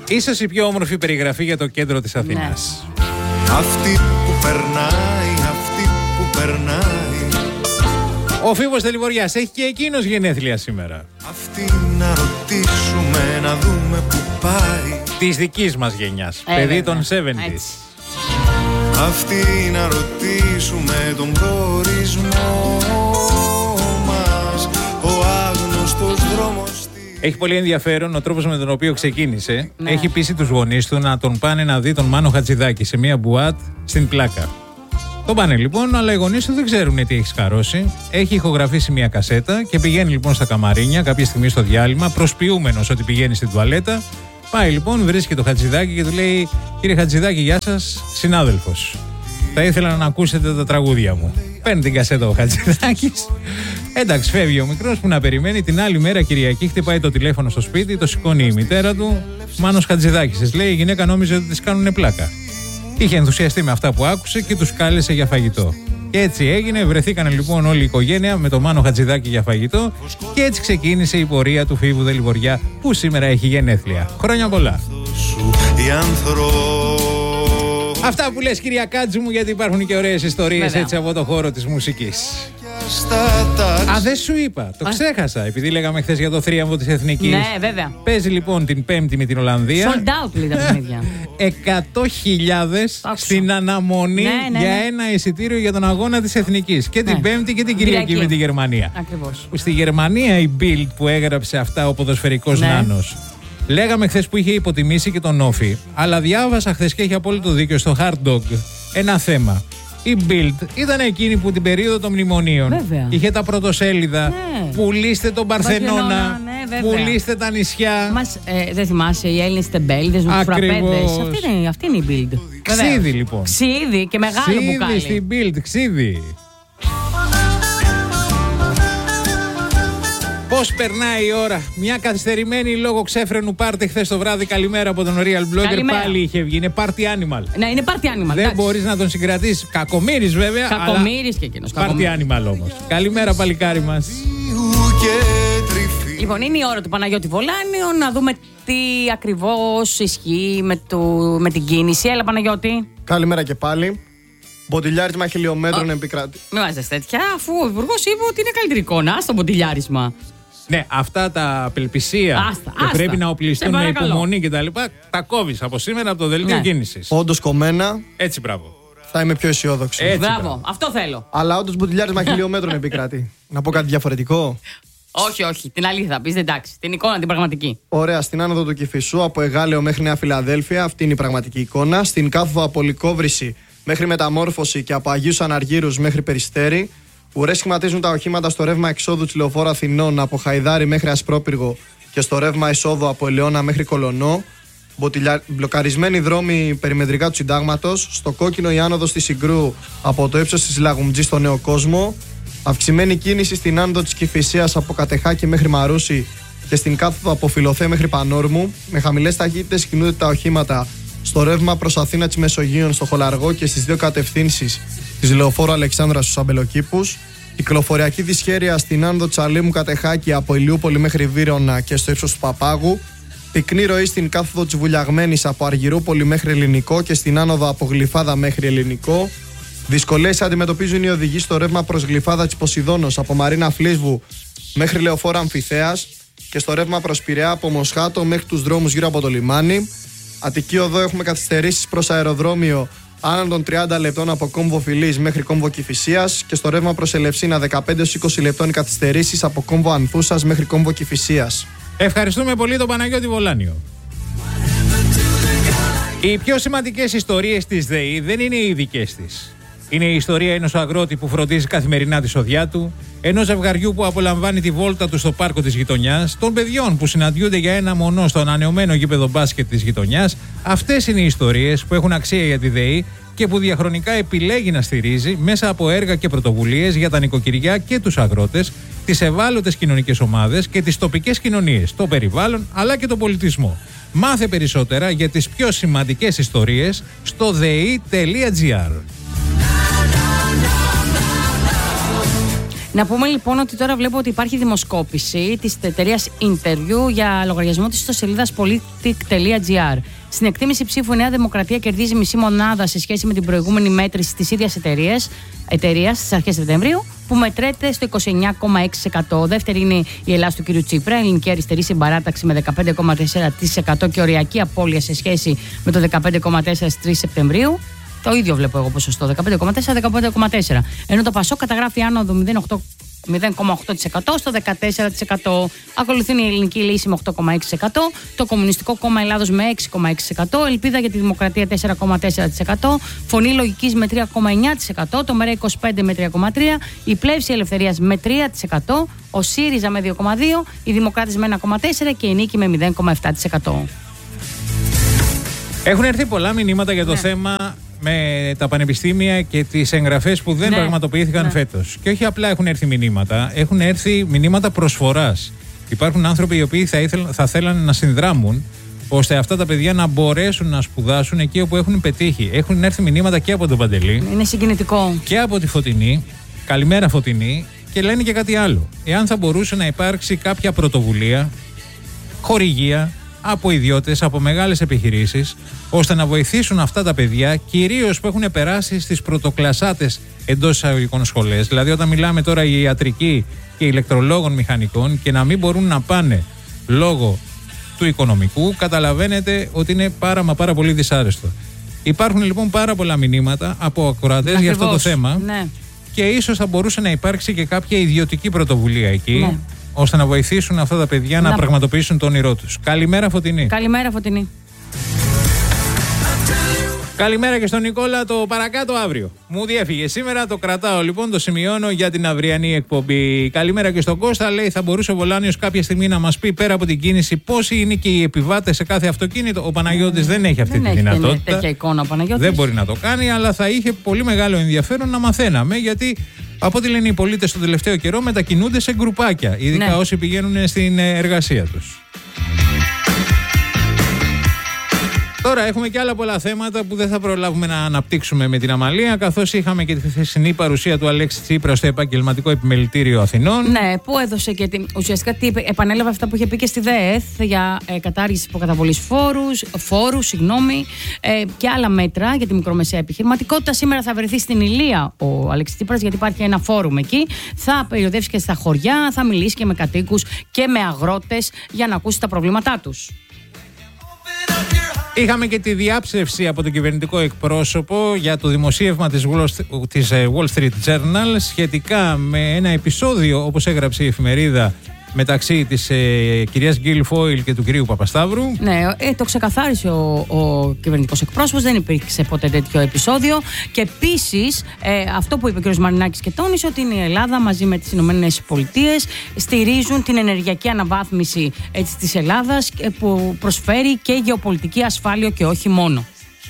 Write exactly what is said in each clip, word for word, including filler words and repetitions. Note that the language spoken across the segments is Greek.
Ίσως η πιο όμορφη περιγραφή για το κέντρο της Αθήνας. Ναι. Αυτή που περνάει, αυτή που περνάει. Ο Φίβος Δελιβοριάς έχει και εκείνος γενέθλια σήμερα. Αυτή να ρωτήσουμε, να δούμε που πάει. Της δικής μας γενιάς, ε, παιδί βέβαια. των εβδομήντα. Αυτή να ρωτήσουμε τον προορισμό μας. Ο άγνωστος δρόμος. Έχει πολύ ενδιαφέρον ο τρόπος με τον οποίο ξεκίνησε. Ναι. Έχει πείσει τους γονείς του να τον πάνε να δει τον Μάνο Χατζηδάκη σε μια μπουάτ στην Πλάκα. Τον πάνε λοιπόν, αλλά οι γονείς του δεν ξέρουν τι έχει σκαρώσει. Έχει ηχογραφήσει μια κασέτα και πηγαίνει λοιπόν στα καμαρίνια κάποια στιγμή στο διάλειμμα, προσποιούμενος ότι πηγαίνει στην τουαλέτα. Πάει λοιπόν, βρίσκει το Χατζηδάκη και του λέει: Κύριε Χατζηδάκη, γεια σας, συνάδελφος. Θα ήθελα να ακούσετε τα τραγούδια μου. Παίρνει την κασέτα ο Χατζηδάκης. Εντάξει, φεύγει ο μικρός που να περιμένει. Την άλλη μέρα, Κυριακή, χτυπάει το τηλέφωνο στο σπίτι, το σηκώνει η μητέρα του. Μάνος Χατζηδάκης. Της λέει: Η γυναίκα νόμιζε ότι της κάνουνε πλάκα. Είχε ενθουσιαστεί με αυτά που άκουσε και τους κάλεσε για φαγητό. Και έτσι έγινε, βρεθήκανε λοιπόν όλη η οικογένεια με το Μάνο Χατζηδάκη για φαγητό και έτσι ξεκίνησε η πορεία του Φίβου Δελιβοριά που σήμερα έχει γενέθλια. Χρόνια πολλά. Αυτά που λες, κυρία Κάτζου μου, γιατί υπάρχουν και ωραίες ιστορίες. Βέβαια. Έτσι από το χώρο της μουσικής. Α, δεν σου είπα, το Α. ξέχασα, επειδή λέγαμε χθες για το θρίαμβο της Εθνικής. Ναι, βέβαια. Παίζει λοιπόν την Πέμπτη με την Ολλανδία. Sold out λέει τα παιχνίδια. εκατό χιλιάδες στην αναμονή ναι, ναι, ναι. για ένα εισιτήριο για τον αγώνα της Εθνικής. Και την ναι. Πέμπτη και την Κυριακή με τη Γερμανία. Ακριβώς. Στη Γερμανία η Bild που έγραψε αυτά ο ποδοσφαιρικός ναι. νάνος. Λέγαμε χθες που είχε υποτιμήσει και τον Όφη, αλλά διάβασα χθες και έχει απόλυτο δίκιο στο Hard Dog ένα θέμα. Η Bild ήταν εκείνη που την περίοδο των μνημονίων βέβαια. είχε τα πρωτοσέλιδα. Ναι. Πουλήστε τον Παρθενώνα, ναι, πουλήστε τα νησιά. Μας, ε, δεν θυμάσαι οι Έλληνες τεμπέληδες με τους φραπέδες. Αυτή είναι, αυτή είναι η Bild. Ξίδι λοιπόν. Ξίδι και μεγάλο ξίδι μπουκάλι. Στην Bild, ξίδι. Πώς περνάει η ώρα, μια καθυστερημένη λόγω ξέφρενου πάρτι χθες το βράδυ. Καλημέρα από τον Real Blogger. Καλημέρα. Πάλι είχε βγει. Είναι party animal. Ναι, είναι party animal. Δεν μπορείς να τον συγκρατήσεις. Κακομοίρης βέβαια. Κακομοίρης και εκείνος. Party animal όμως. Καλημέρα, παλικάρι μας. Λοιπόν, είναι η ώρα του Παναγιώτη Βολάνιο να δούμε τι ακριβώς ισχύει με, το, με την κίνηση. Έλα, Παναγιώτη. Καλημέρα και πάλι. Μποτιλιάρισμα χιλιόμετρων επικράτη. Μην βάζεις τέτοια, αφού ο Υπουργός είπε ότι είναι καλύτερη εικόνα στο μποτιλιάρισμα. Ναι, αυτά τα απελπισία άστα, και άστα. πρέπει να οπλιστούν με υπομονή κτλ. Τα, τα κόβεις από σήμερα από το δελτίο ναι. κίνησης. Όντως κομμένα. Έτσι, μπράβο. Θα είμαι πιο αισιόδοξο. Έτσι, μπράβο. μπράβο, αυτό θέλω. Αλλά όντως μποτιλιάρισμα χιλιόμετρων επικράτη. Να πω κάτι διαφορετικό. Όχι, όχι. Την αλήθεια θα πεις, εντάξει. Την εικόνα, την πραγματική. Ωραία, στην άνοδο του Κηφισού από Εγάλεο μέχρι Νέα Φιλαδέλφια, αυτή είναι η πραγματική εικόνα. Στην κάθοδο από Λυκόβρηση μέχρι Μεταμόρφωση και από Αγίους Αναργύρους μέχρι Περιστέρι. Ουρές σχηματίζουν τα οχήματα στο ρεύμα εξόδου της Λεωφόρου Αθηνών από Χαϊδάρι μέχρι Ασπρόπυργο και στο ρεύμα εισόδου από Ελαιώνα μέχρι Κολονό. Μποτιλια... Μπλοκαρισμένοι δρόμοι περιμετρικά του Συντάγματος. Στο κόκκινο η άνοδος της Συγκρού από το ύψος της Λαγουμτζή στο Νέο Κόσμο. Αυξημένη κίνηση στην άνοδο της Κηφισίας από Κατεχάκη μέχρι Μαρούσι και στην κάθοδο από Φιλοθέ μέχρι Πανόρμου. Με χαμηλές ταχύτητες κινούνται τα οχήματα στο ρεύμα προς Αθήνα της Μεσογείων στο Χολαργό και στις δύο κατευθύνσεις της Λεωφόρου Αλεξάνδρας στους Αμπελοκήπους. Κυκλοφοριακή δυσχέρεια στην άνοδο της Αλήμου Κατεχάκη από Ηλιούπολη μέχρι Βύρωνα και στο ύψος του Παπάγου. Πυκνή ροή στην κάθοδο της Βουλιαγμένης από Αργυρούπολη μέχρι Ελληνικό και στην άνοδο από Γλυφάδα μέχρι Ελληνικό. Δυσκολίες αντιμετωπίζουν οι οδηγοί στο ρεύμα προς Γλυφάδα της Ποσειδώνος από Μαρίνα Φλίσβου μέχρι Λεωφόρο Αμφιθέας και στο ρεύμα προς Πειραιά από Μοσχάτο μέχρι τους δρόμους γύρω από το λιμάνι. Αττική Οδό έχουμε καθυστερήσεις προς αεροδρόμιο άνω των τριάντα λεπτών από κόμβο Φιλής μέχρι κόμβο Κηφισίας και στο ρεύμα προς Ελευσίνα δεκαπέντε έως είκοσι λεπτών καθυστερήσεις από κόμβο Ανθούσας μέχρι κόμβο Κηφισίας. Ευχαριστούμε πολύ τον Παναγιώτη Βολάνιο. Οι πιο σημαντικές ιστορίες της ΔΕΗ δεν είναι οι δικές της. Είναι η ιστορία ενός αγρότη που φροντίζει καθημερινά τη σοδιά του, ενός ζευγαριού που απολαμβάνει τη βόλτα του στο πάρκο της γειτονιάς, των παιδιών που συναντιούνται για ένα μονό στο ανανεωμένο γήπεδο μπάσκετ της γειτονιάς. Αυτές είναι οι ιστορίες που έχουν αξία για τη ΔΕΗ και που διαχρονικά επιλέγει να στηρίζει μέσα από έργα και πρωτοβουλίες για τα νοικοκυριά και τους αγρότες, τις ευάλωτες κοινωνικές ομάδες και τις τοπικές κοινωνίες, το περιβάλλον αλλά και τον πολιτισμό. Μάθε περισσότερα για τις πιο σημαντικές ιστορίες στο δei τελεία τζι άρ. Να πούμε λοιπόν ότι τώρα βλέπω ότι υπάρχει δημοσκόπηση της εταιρείας Interview για λογαριασμό της ιστοσελίδας politic.gr. Στην εκτίμηση ψήφου, η Νέα Δημοκρατία κερδίζει μισή μονάδα σε σχέση με την προηγούμενη μέτρηση της ίδιας εταιρείας στις αρχές Σεπτεμβρίου, που μετρέται στο είκοσι εννιά κόμμα έξι τοις εκατό. Δεύτερη είναι η Ελλάδα του κ. Τσίπρα, η Ελληνική Αριστερή Συμπαράταξη με δεκαπέντε κόμμα τέσσερα τοις εκατό και οριακή απώλεια σε σχέση με το δεκαπέντε κόμμα τέσσερα τοις εκατό στις τρεις Σεπτεμβρίου. Το ίδιο βλέπω εγώ ποσοστό, δεκαπέντε κόμμα τέσσερα τοις εκατό δεκαπέντε κόμμα τέσσερα τοις εκατό. Ενώ το Πασόκ καταγράφει άνοδο μηδέν κόμμα οκτώ τοις εκατό στο δεκατέσσερα τοις εκατό. Ακολουθούν η Ελληνική Λύση με οκτώ κόμμα έξι τοις εκατό, το Κομμουνιστικό Κόμμα Ελλάδος με έξι κόμμα έξι τοις εκατό, Ελπίδα για τη Δημοκρατία τέσσερα κόμμα τέσσερα τοις εκατό, Φωνή Λογικής με τρία κόμμα εννιά τοις εκατό, το ΜΕΡΑ είκοσι πέντε με τρία κόμμα τρία τοις εκατό, η Πλεύση Ελευθερίας με τρία τοις εκατό, ο ΣΥΡΙΖΑ με δύο κόμμα δύο τοις εκατό, οι Δημοκράτες με ένα κόμμα τέσσερα τοις εκατό και η Νίκη με μηδέν κόμμα επτά τοις εκατό. Έχουν έρθει πολλά μηνύματα για το ναι. θέμα με τα πανεπιστήμια και τις εγγραφές που δεν ναι. πραγματοποιήθηκαν ναι. φέτος. Και όχι απλά έχουν έρθει μηνύματα, έχουν έρθει μηνύματα προσφοράς. Υπάρχουν άνθρωποι οι οποίοι θα, ήθελ, θα θέλαν να συνδράμουν ώστε αυτά τα παιδιά να μπορέσουν να σπουδάσουν εκεί όπου έχουν πετύχει. Έχουν έρθει μηνύματα και από τον Παντελή. Είναι συγκινητικό. Και από τη Φωτεινή. Καλημέρα Φωτεινή. Και λένε και κάτι άλλο. Εάν θα μπορούσε να υπάρξει κάποια πρωτοβουλία, χορηγία από ιδιώτες, από μεγάλες επιχειρήσεις, ώστε να βοηθήσουν αυτά τα παιδιά, κυρίως που έχουν περάσει στις πρωτοκλασσάτες εντός εισαγωγικών σχολές. Δηλαδή, όταν μιλάμε τώρα για ιατρική και ηλεκτρολόγων μηχανικών και να μην μπορούν να πάνε λόγω του οικονομικού, καταλαβαίνετε ότι είναι πάρα μα πάρα πολύ δυσάρεστο. Υπάρχουν λοιπόν πάρα πολλά μηνύματα από ακροατές για αυτό το θέμα. Ναι. Και ίσως θα μπορούσε να υπάρξει και κάποια ιδιωτική πρωτοβουλία εκεί. Ναι. Ώστε να βοηθήσουν αυτά τα παιδιά να, να πραγματοποιήσουν το όνειρό τους. Καλημέρα Φωτεινή. Καλημέρα Φωτεινή. Καλημέρα και στον Νικόλα, το παρακάτω αύριο. Μου διέφυγε σήμερα, το κρατάω λοιπόν, το σημειώνω για την αυριανή εκπομπή. Καλημέρα και στον Κώστα, λέει θα μπορούσε ο Βολάνιος κάποια στιγμή να μας πει πέρα από την κίνηση πόσοι είναι και οι επιβάτες σε κάθε αυτοκίνητο. Ο Παναγιώτης mm. δεν έχει αυτή δεν τη έχει δυνατότητα. Τέτοια εικόνα ο Παναγιώτης. Δεν μπορεί να το κάνει, αλλά θα είχε πολύ μεγάλο ενδιαφέρον να μαθαίναμε, γιατί από ό,τι λένε οι πολίτες τον τελευταίο καιρό μετακινούνται σε γκρουπάκια, ειδικά ναι. όσοι πηγαίνουν στην εργασία τους. Τώρα έχουμε και άλλα πολλά θέματα που δεν θα προλάβουμε να αναπτύξουμε με την Αμαλία, καθώς είχαμε και τη χθεσινή παρουσία του Αλέξη Τσίπρα στο Επαγγελματικό Επιμελητήριο Αθηνών. Ναι, που έδωσε και την, ουσιαστικά τι, επανέλαβε αυτά που είχε πει και στη ΔΕΕΘ για ε, κατάργηση υποκαταβολής φόρους, φόρου, συγγνώμη, ε, και άλλα μέτρα για τη μικρομεσαία επιχειρηματικότητα. Σήμερα θα βρεθεί στην Ηλία ο Αλέξη Τσίπρας, γιατί υπάρχει ένα φόρουμ εκεί. Θα περιοδεύσει και στα χωριά, θα μιλήσει και με κατοίκους και με αγρότες για να ακούσει τα προβλήματά τους. Είχαμε και τη διάψευση από τον κυβερνητικό εκπρόσωπο για το δημοσίευμα της Wall Street Journal σχετικά με ένα επεισόδιο, όπως έγραψε η εφημερίδα, μεταξύ της ε, κυρίας Γκίλ Φόιλ και του κυρίου Παπασταύρου. Ναι, ε, το ξεκαθάρισε ο, ο κυβερνητικός εκπρόσωπος, δεν υπήρξε ποτέ τέτοιο επεισόδιο. Και επίσης, ε, αυτό που είπε ο κ. Μαρινάκης και τόνισε, ότι η Ελλάδα μαζί με τις Ηνωμένες Πολιτείες στηρίζουν την ενεργειακή αναβάθμιση έτσι, της Ελλάδας, που προσφέρει και γεωπολιτική ασφάλεια και όχι μόνο.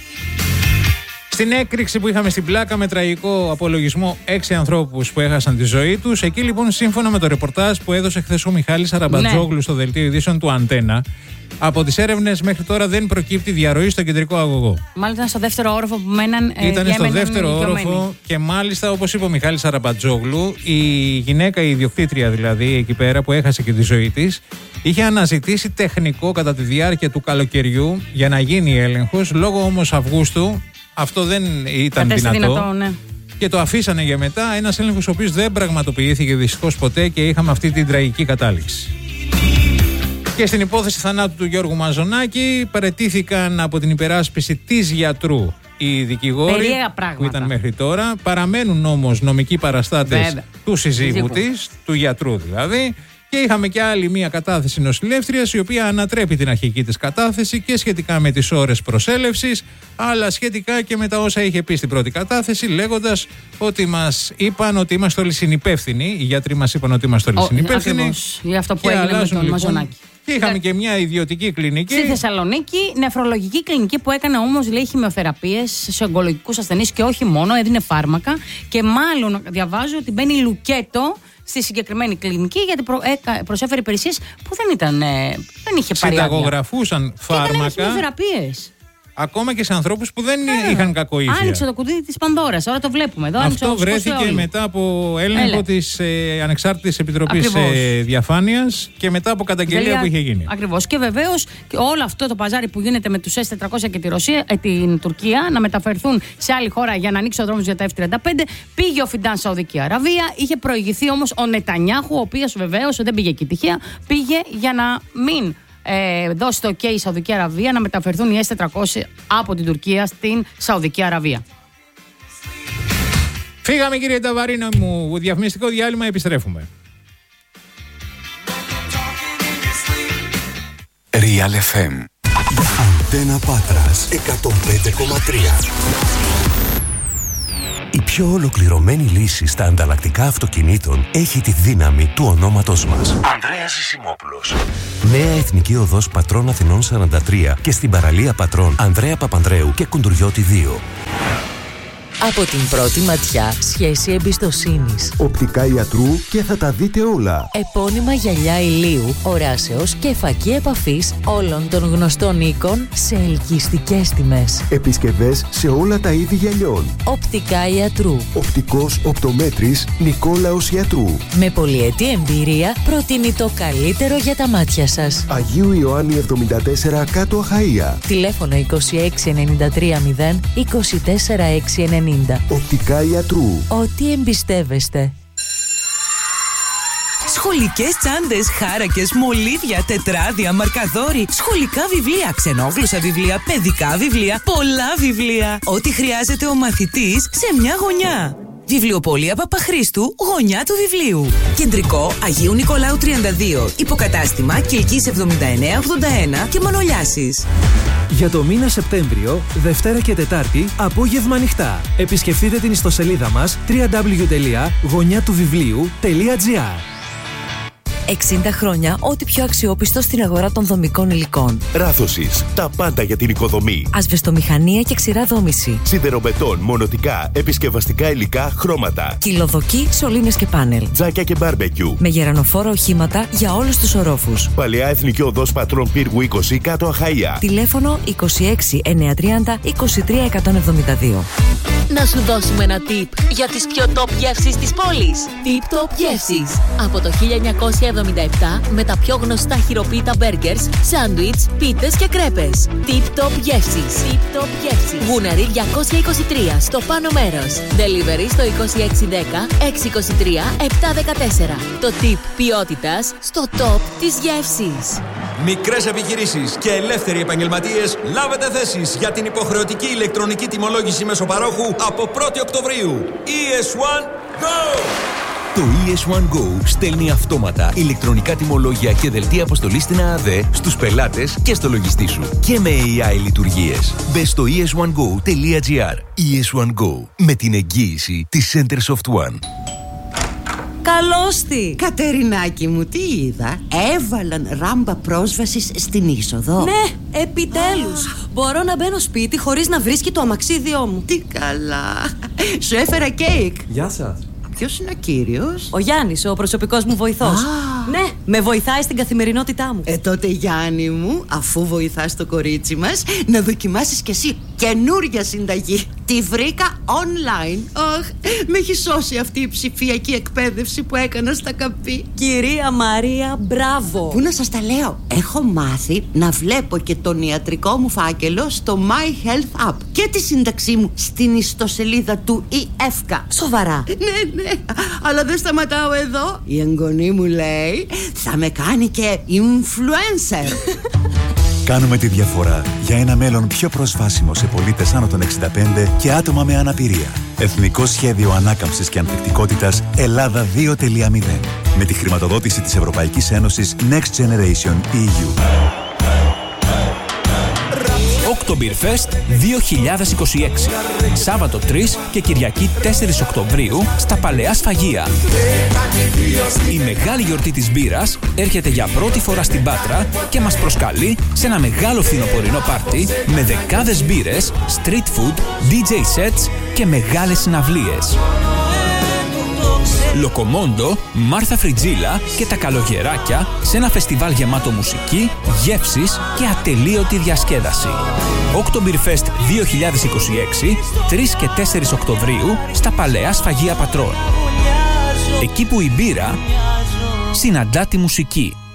Στην έκρηξη που είχαμε στην Πλάκα με τραγικό απολογισμό έξι ανθρώπους που έχασαν τη ζωή τους. Εκεί λοιπόν, σύμφωνα με το ρεπορτάζ που έδωσε χθες ο Μιχάλης Αραμπατζόγλου ναι. στο δελτίο ειδήσεων του Αντένα, από τις έρευνες μέχρι τώρα δεν προκύπτει διαρροή στο κεντρικό αγωγό. Μάλιστα ήταν στο δεύτερο όροφο που μέναν. Ήταν ε, στο δεύτερο όροφο και μάλιστα, όπως είπε ο Μιχάλης Αραμπατζόγλου, η γυναίκα, η ιδιοκτήτρια δηλαδή εκεί πέρα που έχασε και τη ζωή της, είχε αναζητήσει τεχνικό κατά τη διάρκεια του καλοκαιριού για να γίνει έλεγχος. Λόγω όμως Αυγούστου αυτό δεν ήταν δυνατό, δυνατό ναι. και το αφήσανε για μετά. Ένας έλεγχος ο οποίος δεν πραγματοποιήθηκε δυστυχώς ποτέ και είχαμε αυτή την τραγική κατάληξη. Και στην υπόθεση θανάτου του Γιώργου Μαζονάκη παραιτήθηκαν από την υπεράσπιση της γιατρού οι δικηγόροι που ήταν μέχρι τώρα. Παραμένουν όμως νομικοί παραστάτες Βέβαια. του συζύγου της, του γιατρού δηλαδή. Και είχαμε και άλλη μία κατάθεση νοσηλεύτριας, η οποία ανατρέπει την αρχική της κατάθεση και σχετικά με τις ώρες προσέλευσης, αλλά σχετικά και με τα όσα είχε πει στην πρώτη κατάθεση, λέγοντας ότι μας είπαν ότι είμαστε όλοι συνυπεύθυνοι. Οι γιατροί μας είπαν ότι είμαστε όλοι συνυπεύθυνοι. Ακριβώς, για αυτό που έγινε με τον λοιπόν, Μαζονάκη. Και είχαμε ναι. και μια ιδιωτική κλινική. Στη Θεσσαλονίκη, νεφρολογική κλινική που έκανε όμως, λέει, χημειοθεραπείες σε ογκολογικούς ασθενείς και όχι μόνο, έδινε φάρμακα. Και μάλλον διαβάζω ότι μπαίνει λουκέτο στη συγκεκριμένη κλινική, γιατί προ, ε, προσέφερε υπηρεσίες που δεν ήταν. Ε, δεν είχε πάρει. Συνταγογραφούσαν φάρμακα. Και έκανε χημειοθεραπείες. ακόμα και σε ανθρώπους που δεν ε, είχαν κακοήθεια. Άνοιξε το κουτί της Πανδώρας, τώρα το βλέπουμε. Εδώ αυτό βρέθηκε μετά από έλεγχο της ε, Ανεξάρτητης Επιτροπής ε, Διαφάνειας και μετά από καταγγελία Τελεία, που είχε γίνει. Ακριβώς. Και βεβαίως όλο αυτό το παζάρι που γίνεται με τους ες τετρακόσια και τη Ρωσία, ε, την Τουρκία να μεταφερθούν σε άλλη χώρα για να ανοίξει ο δρόμος για τα εφ τριάντα πέντε. Πήγε ο Φιντάν Σαουδική Αραβία. Είχε προηγηθεί όμως ο Νετανιάχου, ο οποίος βεβαίως δεν πήγε εκεί τυχαία. Πήγε για να μην ε, δώσει το OK η Σαουδική Αραβία να μεταφερθούν οι ες τετρακόσια από την Τουρκία στην Σαουδική Αραβία. Φύγαμε, κύριε Ταβαρίνο μου. Διαφημιστικό διάλειμμα, επιστρέφουμε. Real εφ εμ. Αντένα Πάτρας εκατόν πέντε κόμμα τρία. Η πιο ολοκληρωμένη λύση στα ανταλλακτικά αυτοκινήτων έχει τη δύναμη του ονόματος μας. Ανδρέας Ζησιμόπουλος. Νέα Εθνική Οδός Πατρών Αθηνών σαράντα τρία και στην παραλία Πατρών Ανδρέα Παπανδρέου και Κουντουριώτη δύο. Από την πρώτη ματιά, σχέση εμπιστοσύνης. Οπτικά ιατρού και θα τα δείτε όλα. Επώνυμα γυαλιά ηλίου, οράσεως και φακή επαφής όλων των γνωστών οίκων σε ελκυστικές τιμές. Επισκευές σε όλα τα είδη γυαλιών. Οπτικά ιατρού. Οπτικός οπτομέτρης Νικόλαος Ιατρού. Με πολυετή εμπειρία προτείνει το καλύτερο για τα μάτια σας. Αγίου Ιωάννη εβδομήντα τέσσερα κάτω Αχαΐα. Τηλέφωνο είκοσι έξι ενενήντα τρία μηδέν είκοσι τέσσερα έξι ενενήντα. Οπτικά Ιατρού. Ό,τι εμπιστεύεστε. Σχολικές τσάντες, χάρακες, μολύβια, τετράδια, μαρκαδόροι, σχολικά βιβλία, ξενόγλωσσα βιβλία, παιδικά βιβλία, πολλά βιβλία. Ό,τι χρειάζεται ο μαθητής σε μια γωνιά. Βιβλιοπωλεία Παπαχρήστου, γωνιά του βιβλίου. Κεντρικό Αγίου Νικολάου τριάντα δύο. Υποκατάστημα Κιλκής εβδομήντα εννέα ογδόντα ένα και Μανολιάσης. Για το μήνα Σεπτέμβριο, Δευτέρα και Τετάρτη, απόγευμα ανοιχτά. Επισκεφτείτε την ιστοσελίδα μας double-u double-u double-u τελεία γωνιά του βιβλίου τελεία τζι άρ. εξήντα χρόνια, ό,τι πιο αξιόπιστο στην αγορά των δομικών υλικών. Ράθωσης, τα πάντα για την οικοδομή. Ασβεστομηχανία και ξηρά δόμηση. Σιδεροβετόν, μονοτικά, επισκευαστικά υλικά, χρώματα. Κυλοδοκή, σωλήνες και πάνελ. Τζάκια και μπάρμπεκιου. Με γερανοφόρα οχήματα για όλους τους ορόφους. Παλαιά Εθνική Οδός Πατρών Πύργου είκοσι κάτω Αχαΐα. Τηλέφωνο είκοσι έξι εννιακόσια τριάντα είκοσι τρία εκατόν εβδομήντα δύο. Να σου δώσουμε ένα tip για τις πιο top γεύσεις της πόλης. Tip Top Γεύσεις. Από το χίλια εννιακόσια εβδομήντα επτά με τα πιο γνωστά χειροποίητα μπέργκερς, σάντουιτς, πίτες και κρέπες. Tip Top Γεύσεις. Tip Top Γεύσεις. Γούναρη διακόσια είκοσι τρία στο πάνω μέρος. Delivery στο είκοσι έξι δέκα έξι είκοσι τρία επτά δεκατέσσερα. Το tip ποιότητας στο top της γεύσης. Μικρές επιχειρήσεις και ελεύθεροι επαγγελματίες, λάβετε θέσεις για την υποχρεωτική ηλεκτρονική τιμολόγηση μεσοπαρόχου από πρώτη Οκτωβρίου. ι ες ουάν Go! Το ι ες ουάν Go στέλνει αυτόματα ηλεκτρονικά τιμολόγια και δελτία αποστολής στην ΑΑΔΕ στους πελάτες και στο λογιστή σου. Και με έι άι λειτουργίες. Μπες στο ι ες ουάν γκο τελεία τζι άρ. ι ες ουάν Go. Με την εγγύηση της Centersoft One. Καλώς τη! Κατερινάκη μου, τι είδα? Έβαλαν ράμπα πρόσβασης στην είσοδο. Ναι, επιτέλους! Μπορώ να μπαίνω σπίτι χωρίς να βρίσκει το αμαξίδιό μου. Τι καλά! Σου έφερα κέικ. Γεια σας. Ποιος είναι ο κύριος? Ο Γιάννης, ο προσωπικός μου βοηθός. Ah. Ναι, με βοηθάει στην καθημερινότητά μου. Ε, τότε Γιάννη μου, αφού βοηθάς το κορίτσι μας, να δοκιμάσεις κι εσύ καινούρια συνταγή. Τη βρήκα online. Αχ, με έχει σώσει αυτή η ψηφιακή εκπαίδευση που έκανα στα καπί. Κυρία Μαρία, μπράβο. Πού να σας τα λέω? Έχω μάθει να βλέπω και τον ιατρικό μου φάκελο στο My Health App και τη σύνταξή μου στην ιστοσελίδα του ΙΕΦΚΑ. Σοβαρά? Ναι, ναι, αλλά δεν σταματάω εδώ. Η εγγονή μου λέει θα με κάνει και influencer. Κάνουμε τη διαφορά για ένα μέλλον πιο προσβάσιμο σε πολίτες άνω των εξήντα πέντε και άτομα με αναπηρία. Εθνικό Σχέδιο Ανάκαμψης και Ανθεκτικότητας Ελλάδα δύο τελεία μηδέν. Με τη χρηματοδότηση της Ευρωπαϊκής Ένωσης Next Generation ι γιου. Oktoberfest δύο χιλιάδες είκοσι έξι. Σάββατο τρεις και Κυριακή τέσσερις Οκτωβρίου στα Παλαιά Σφαγεία. Η μεγάλη γιορτή της μπύρας έρχεται για πρώτη φορά στην Πάτρα και μας προσκαλεί σε ένα μεγάλο φθινοπορεινό πάρτι με δεκάδες μπύρες, street food, ντι τζέι sets και μεγάλες συναυλίες. Λοκομόντο, Μάρθα Φριτζίλα και τα καλογεράκια σε ένα φεστιβάλ γεμάτο μουσική, γεύσεις και ατελείωτη διασκέδαση. Oktoberfest δύο χιλιάδες είκοσι έξι, τρεις και τέσσερις Οκτωβρίου στα Παλαιά Σφαγεία Πατρών. Εκεί που η μπύρα συναντά τη μουσική.